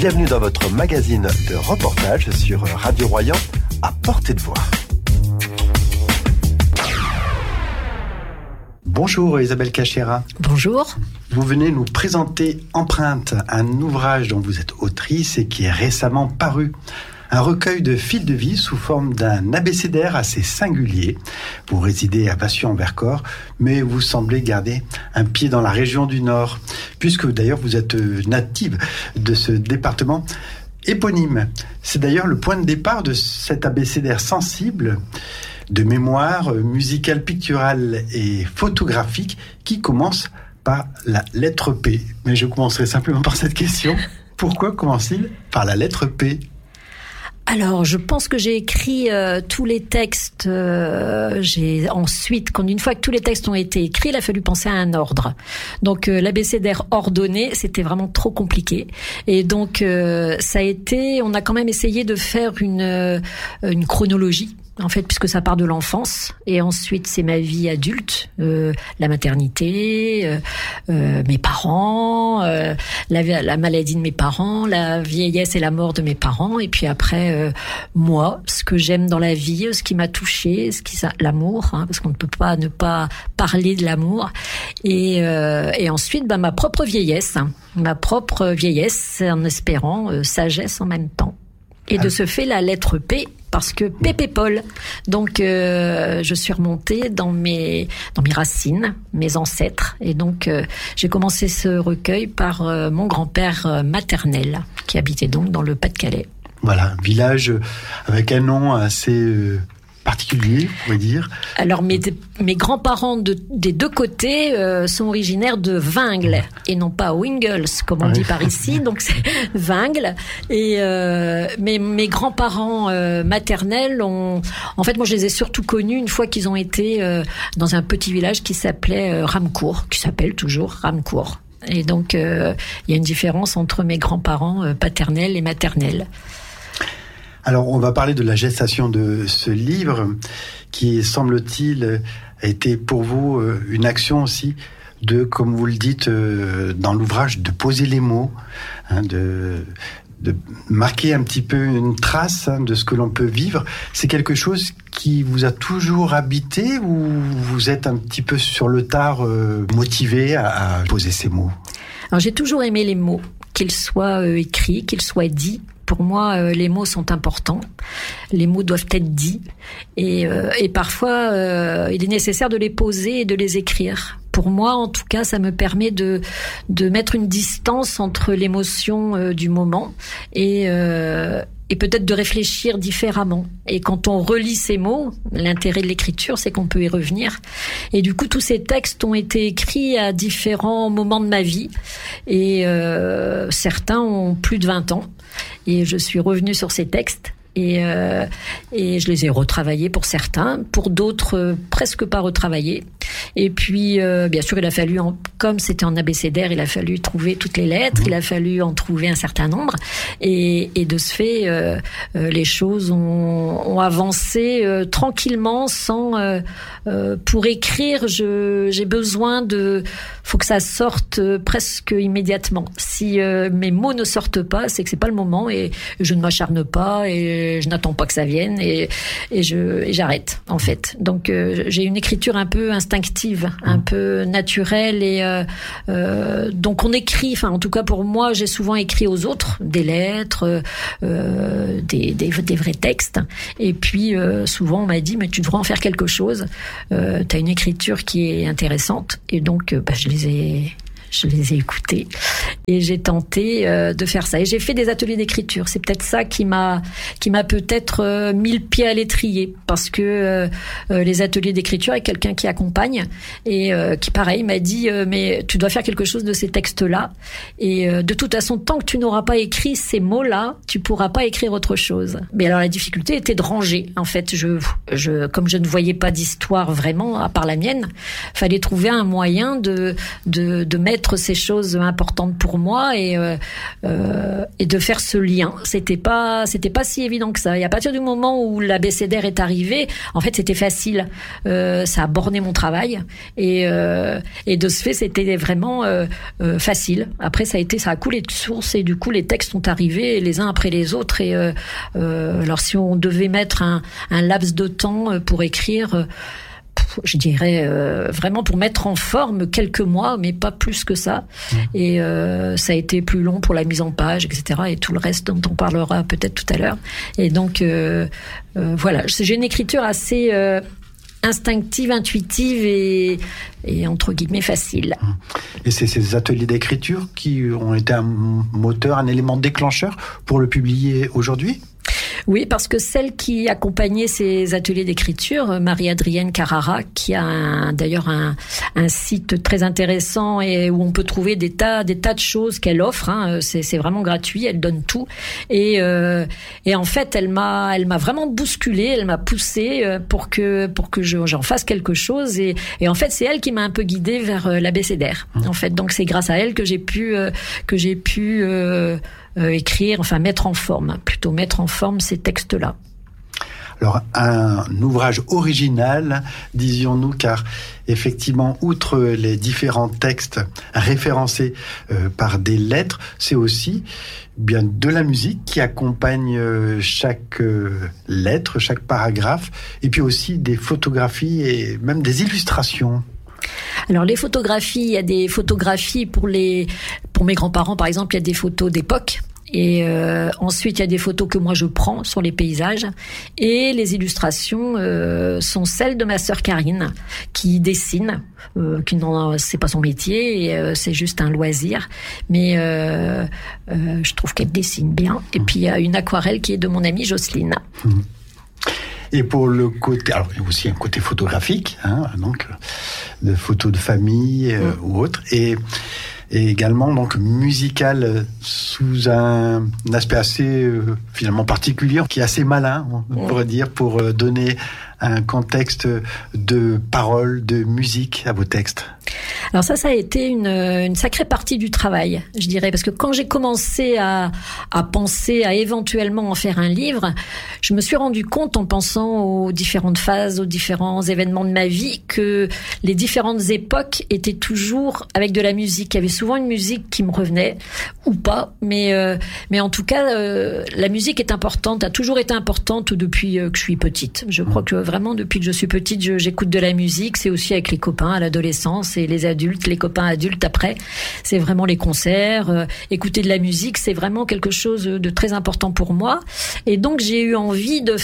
Bienvenue dans votre magazine de reportage sur Radio Royan, à portée de voix. Bonjour Isabelle Cachera. Bonjour. Vous venez nous présenter Empreinte, un ouvrage dont vous êtes autrice et qui est récemment paru. Un recueil de fils de vie sous forme d'un abécédaire assez singulier. Vous résidez à Vassy-en-Vercors, mais vous semblez garder un pied dans la région du Nord, puisque d'ailleurs vous êtes native de ce département éponyme. C'est d'ailleurs le point de départ de cet abécédaire sensible de mémoire musicale, picturale et photographique qui commence par la lettre P. Mais je commencerai simplement par cette question. Pourquoi commence-t-il par la lettre P ? Alors, je pense que j'ai écrit tous les textes. J'ai ensuite, une fois que tous les textes ont été écrits, il a fallu penser à un ordre. Donc, l'abécédaire ordonné, c'était vraiment trop compliqué. Et donc, ça a été. On a quand même essayé de faire une chronologie. En fait, puisque ça part de l'enfance, et ensuite c'est ma vie adulte, la maternité, mes parents, la maladie de mes parents, la vieillesse et la mort de mes parents, et puis après moi, ce que j'aime dans la vie, ce qui m'a touchée, l'amour, parce qu'on ne peut pas ne pas parler de l'amour, et ensuite ma propre vieillesse en espérant sagesse en même temps. Et de ce fait, la lettre P, parce que Pépé Paul. Donc, je suis remontée dans mes racines, mes ancêtres. Et donc, j'ai commencé ce recueil par mon grand-père maternel, qui habitait donc dans le Pas-de-Calais. Voilà, un village avec un nom assez particulier, on pourrait dire. Alors, mes grands-parents des deux côtés sont originaires de Vingles et non pas Wingles, comme on dit par ici. Donc, c'est Vingles. Et mes grands-parents maternels en fait, moi, je les ai surtout connus une fois qu'ils ont été dans un petit village qui s'appelait Ramecourt, qui s'appelle toujours Ramecourt. Et donc, il y a une différence entre mes grands-parents paternels et maternels. Alors, on va parler de la gestation de ce livre qui, semble-t-il, a été pour vous une action aussi de, comme vous le dites dans l'ouvrage, de poser les mots, de marquer un petit peu une trace de ce que l'on peut vivre. C'est quelque chose qui vous a toujours habité ou vous êtes un petit peu sur le tard motivé à poser ces mots ? Alors, j'ai toujours aimé les mots, qu'ils soient écrits, qu'ils soient dits. Pour moi, les mots sont importants. Les mots doivent être dits. Et parfois, il est nécessaire de les poser et de les écrire. Pour moi, en tout cas, ça me permet de mettre une distance entre l'émotion du moment et peut-être de réfléchir différemment. Et quand on relit ces mots, l'intérêt de l'écriture, c'est qu'on peut y revenir. Et du coup, tous ces textes ont été écrits à différents moments de ma vie. Et certains ont plus de 20 ans. Et je suis revenue sur ces textes. Et je les ai retravaillés pour certains, pour d'autres presque pas retravaillés. Et puis bien sûr, il a fallu, comme c'était en abécédaire, il a fallu trouver toutes les lettres, il a fallu en trouver un certain nombre, et de ce fait, les choses ont avancé tranquillement, sans pour écrire, j'ai besoin faut que ça sorte presque immédiatement. Si mes mots ne sortent pas, c'est que c'est pas le moment, et je ne m'acharne pas, et je n'attends pas que ça vienne, et j'arrête en fait. Donc j'ai une écriture un peu instinctive, un peu naturelle, et donc on écrit. Enfin, en tout cas pour moi, j'ai souvent écrit aux autres des lettres, des vrais textes. Et puis souvent on m'a dit, mais tu devrais en faire quelque chose. T'as une écriture qui est intéressante, et donc je les ai écoutés et j'ai tenté de faire ça. Et j'ai fait des ateliers d'écriture. C'est peut-être ça qui m'a peut-être mis le pied à l'étrier, parce que les ateliers d'écriture, avec quelqu'un qui accompagne et qui, pareil, m'a dit mais tu dois faire quelque chose de ces textes-là. Et de toute façon, tant que tu n'auras pas écrit ces mots-là, tu pourras pas écrire autre chose. Mais alors la difficulté était de ranger. En fait, comme je ne voyais pas d'histoire vraiment à part la mienne, fallait trouver un moyen de mettre mettre ces choses importantes pour moi et de faire ce lien. C'était pas si évident que ça. Et à partir du moment où l'abécédaire est arrivé, en fait, c'était facile. Ça a borné mon travail et de ce fait, c'était vraiment facile. Après, ça a coulé de source et du coup, les textes sont arrivés les uns après les autres. Et alors, si on devait mettre un laps de temps pour écrire, je dirais vraiment pour mettre en forme quelques mois, mais pas plus que ça. Et ça a été plus long pour la mise en page, etc. Et tout le reste dont on parlera peut-être tout à l'heure. Et donc, voilà, j'ai une écriture assez instinctive, intuitive et entre guillemets facile. Et c'est ces ateliers d'écriture qui ont été un moteur, un élément déclencheur pour le publier aujourd'hui ? Oui, parce que celle qui accompagnait ces ateliers d'écriture, Marie-Adrienne Carrara, qui a d'ailleurs un site très intéressant et où on peut trouver des tas de choses qu'elle offre. C'est vraiment gratuit, elle donne tout. Et en fait, elle m'a vraiment bousculée, elle m'a poussée pour que j'en fasse quelque chose. Et en fait, c'est elle qui m'a un peu guidée vers l'abécédaire. En fait, donc c'est grâce à elle que j'ai pu écrire, enfin mettre en forme ces textes-là. Alors, un ouvrage original, disions-nous, car effectivement, outre les différents textes référencés par des lettres, c'est aussi bien de la musique qui accompagne chaque lettre, chaque paragraphe, et puis aussi des photographies et même des illustrations. Alors les photographies, il y a des photographies pour mes grands-parents par exemple, il y a des photos d'époque. Et ensuite, il y a des photos que moi je prends sur les paysages. Et les illustrations sont celles de ma sœur Karine, qui dessine, c'est pas son métier, et c'est juste un loisir. Mais je trouve qu'elle dessine bien. Et puis il y a une aquarelle qui est de mon amie Jocelyne. Et pour le côté, alors il y a aussi un côté photographique, donc de photos de famille ou autre, et également donc musical sous un aspect assez finalement particulier, qui est assez malin, on pourrait dire, pour donner un contexte de paroles, de musique à vos textes. Alors ça a été une sacrée partie du travail, je dirais, parce que quand j'ai commencé à penser à éventuellement en faire un livre, je me suis rendu compte en pensant aux différentes phases, aux différents événements de ma vie, que les différentes époques étaient toujours avec de la musique. Il y avait souvent une musique qui me revenait, ou pas, mais en tout cas, la musique est importante, a toujours été importante depuis que je suis petite. Je crois que vraiment, depuis que je suis petite, j'écoute de la musique. C'est aussi avec les copains à l'adolescence et les adultes, les copains adultes après. C'est vraiment les concerts. Écouter de la musique, c'est vraiment quelque chose de très important pour moi. Et donc, j'ai eu envie de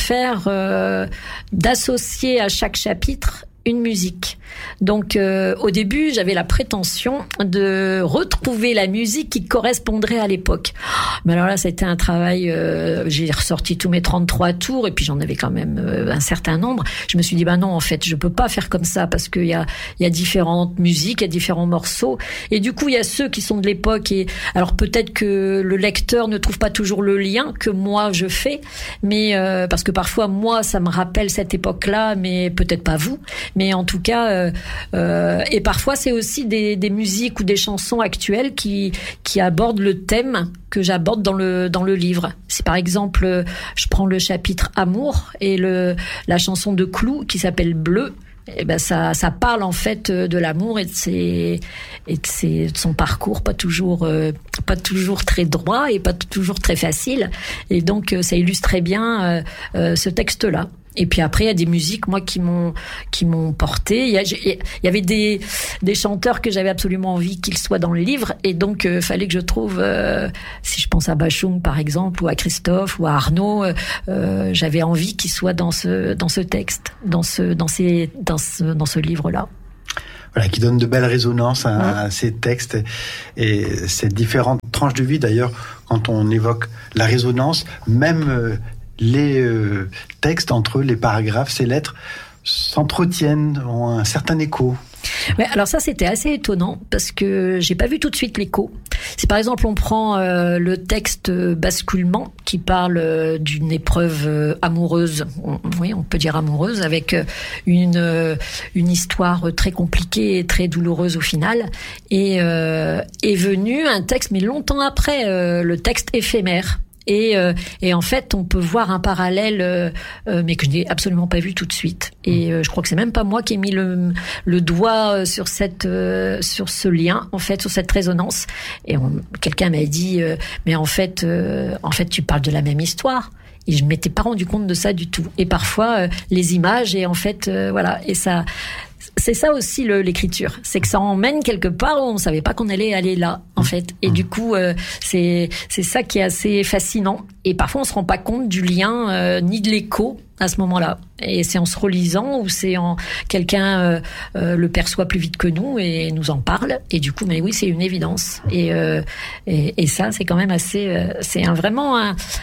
d'associer à chaque chapitre une musique. Donc au début, j'avais la prétention de retrouver la musique qui correspondrait à l'époque. Mais alors là, c'était un travail, j'ai ressorti tous mes 33 tours et puis j'en avais quand même un certain nombre. Je me suis dit non, en fait, je peux pas faire comme ça parce qu'il y a différentes musiques, il y a différents morceaux et du coup, il y a ceux qui sont de l'époque et alors peut-être que le lecteur ne trouve pas toujours le lien que moi je fais, mais parce que parfois moi ça me rappelle cette époque-là, mais peut-être pas vous. Mais en tout cas, et parfois c'est aussi des musiques ou des chansons actuelles qui abordent le thème que j'aborde dans le livre. Si par exemple, je prends le chapitre Amour et la chanson de Clou qui s'appelle Bleu, et ben ça parle en fait de l'amour et de son parcours pas toujours très droit et pas toujours très facile. Et donc ça illustre très bien ce texte-là. Et puis après, il y a des musiques, moi, qui m'ont porté. Il y avait des chanteurs que j'avais absolument envie qu'ils soient dans le livre. Et donc, fallait que je trouve, si je pense à Bachung, par exemple, ou à Christophe, ou à Arnaud, j'avais envie qu'ils soient dans ce texte, dans ce livre-là. Voilà, qui donne de belles résonances à ces textes et ces différentes tranches de vie. D'ailleurs, quand on évoque la résonance, même les textes entre les paragraphes, ces lettres, s'entretiennent, ont un certain écho. Ouais, alors ça, c'était assez étonnant parce que j'ai pas vu tout de suite l'écho. Si par exemple on prend le texte Basculement qui parle d'une épreuve amoureuse, oui, on peut dire amoureuse, avec une histoire très compliquée et très douloureuse au final, et est venu un texte, mais longtemps après, le texte Éphémère. Et en fait, on peut voir un parallèle, mais que je n'ai absolument pas vu tout de suite. Et je crois que c'est même pas moi qui ai mis le doigt sur ce lien, en fait, sur cette résonance. Et quelqu'un m'a dit, mais en fait, tu parles de la même histoire. Et je m'étais pas rendu compte de ça du tout. Et parfois, les images, et en fait, voilà, et ça. C'est ça aussi l'écriture, c'est que ça emmène quelque part où on savait pas qu'on allait aller là, en fait. Et du coup, c'est ça qui est assez fascinant. Et parfois, on se rend pas compte du lien ni de l'écho à ce moment-là. Et c'est en se relisant ou c'est en quelqu'un le perçoit plus vite que nous et nous en parle. Et du coup, mais oui, c'est une évidence. Et ça, c'est quand même assez. C'est vraiment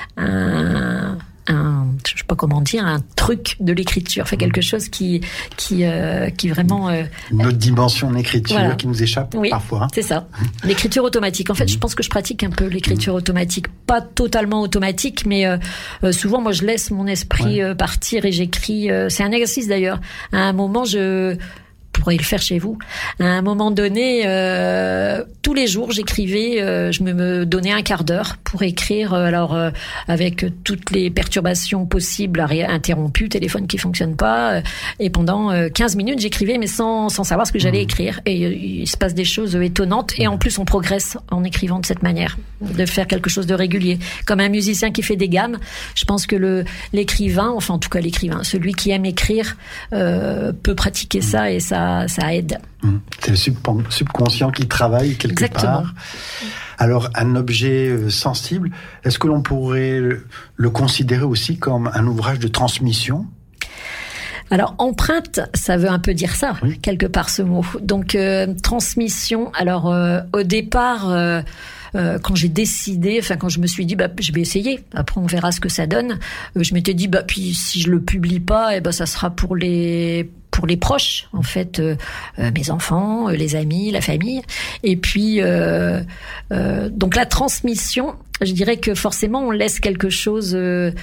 je sais pas comment dire, un truc de l'écriture, fait quelque chose qui vraiment une autre dimension d'écriture, voilà, qui nous échappe parfois. C'est ça, l'écriture automatique. En fait, je pense que je pratique un peu l'écriture automatique, pas totalement automatique, mais souvent moi je laisse mon esprit partir et j'écris. C'est un exercice d'ailleurs. À un moment, vous pourriez le faire chez vous. À un moment donné, tous les jours, j'écrivais, je me donnais un quart d'heure pour écrire, avec toutes les perturbations possibles, interrompues, téléphone qui fonctionne pas, et pendant 15 minutes, j'écrivais, mais sans savoir ce que j'allais écrire. Et il se passe des choses étonnantes, et en plus, on progresse en écrivant de cette manière, de faire quelque chose de régulier. Comme un musicien qui fait des gammes, je pense que l'écrivain, enfin en tout cas l'écrivain, celui qui aime écrire, peut pratiquer ça, et ça aide. C'est le subconscient qui travaille quelque part. Alors, un objet sensible, est-ce que l'on pourrait le considérer aussi comme un ouvrage de transmission ? Alors, empreinte, ça veut un peu dire ça, quelque part, ce mot. Donc, transmission, alors, au départ... quand j'ai décidé, quand je me suis dit, je vais essayer. Après, on verra ce que ça donne. Je m'étais dit, puis si je le publie pas, ça sera pour les proches, en fait, mes enfants, les amis, la famille. Et puis, donc la transmission, je dirais que forcément on laisse quelque chose.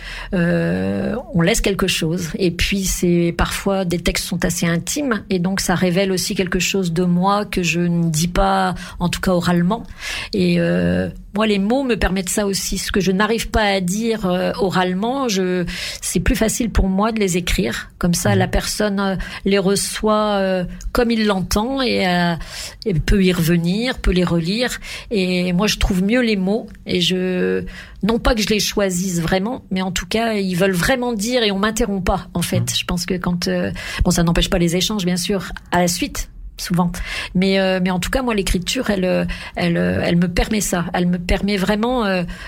Et puis c'est parfois des textes sont assez intimes et donc ça révèle aussi quelque chose de moi que je ne dis pas, en tout cas oralement. Et moi, les mots me permettent ça aussi. Ce que je n'arrive pas à dire oralement, c'est plus facile pour moi de les écrire. Comme ça, la personne les reçoit comme il l'entend et peut y revenir, peut les relire. Et moi, je trouve mieux les mots. Et non pas que je les choisisse vraiment, mais en tout cas, ils veulent vraiment dire et on m'interrompt pas, en fait. Je pense que ça n'empêche pas les échanges, bien sûr, à la suite. Souvent, mais en tout cas moi l'écriture elle me permet ça, elle me permet vraiment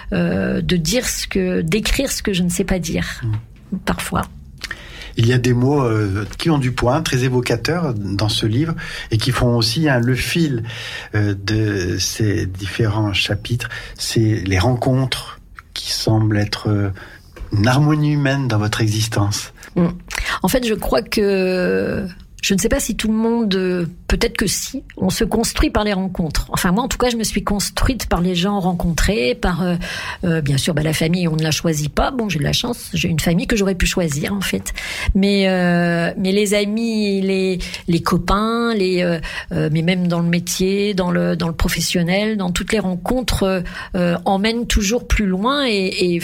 d'écrire ce que je ne sais pas dire parfois. Il y a des mots qui ont du poids, très évocateurs dans ce livre et qui font aussi le fil de ces différents chapitres. C'est les rencontres qui semblent être une harmonie humaine dans votre existence. En fait, je crois que je ne sais pas si tout le monde, peut-être que si, on se construit par les rencontres. Enfin, moi, en tout cas, je me suis construite par les gens rencontrés, par, bien sûr, la famille, on ne la choisit pas. Bon, j'ai de la chance, j'ai une famille que j'aurais pu choisir, en fait. Mais les amis, les copains, mais même dans le métier, dans le professionnel, dans toutes les rencontres, emmènent toujours plus loin et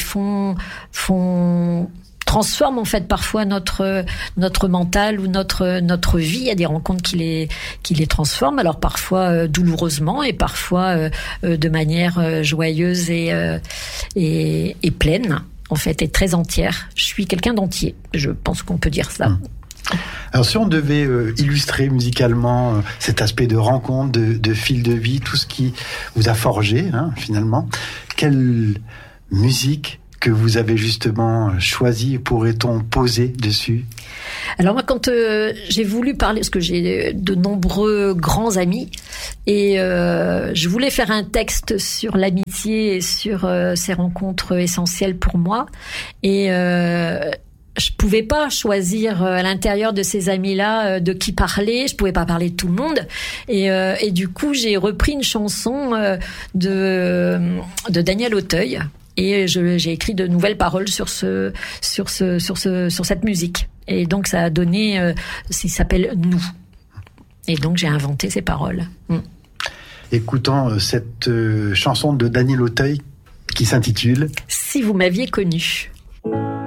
transforme en fait parfois notre mental ou notre vie. Il y a des rencontres qui les transforment, alors parfois douloureusement et parfois de manière joyeuse et pleine en fait, et très entière. Je suis quelqu'un d'entier, je pense qu'on peut dire ça. Alors si on devait illustrer musicalement cet aspect de rencontre, de fil de vie, tout ce qui vous a forgé finalement, quelle musique que vous avez justement choisi pourrait-on poser dessus ? Alors moi, quand j'ai voulu parler, parce que j'ai de nombreux grands amis, et je voulais faire un texte sur l'amitié et sur ces rencontres essentielles pour moi, et je pouvais pas choisir à l'intérieur de ces amis-là de qui parler. Je pouvais pas parler de tout le monde. Et du coup, j'ai repris une chanson de Daniel Auteuil. Et j'ai écrit de nouvelles paroles sur cette musique. Et donc, ça a donné, ça s'appelle Nous. Et donc, j'ai inventé ces paroles. Écoutons cette chanson de Daniel Auteuil qui s'intitule Si vous m'aviez connu.